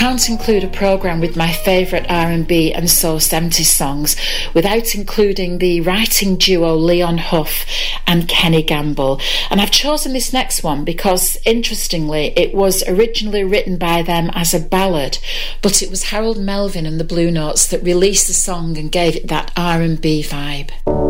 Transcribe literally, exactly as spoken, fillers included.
can't include a programme with my favourite R and B and soul seventies songs without including the writing duo Leon Huff and Kenny Gamble. And I've chosen this next one because, interestingly, it was originally written by them as a ballad, but it was Harold Melvin and the Blue Notes that released the song and gave it that R and B vibe.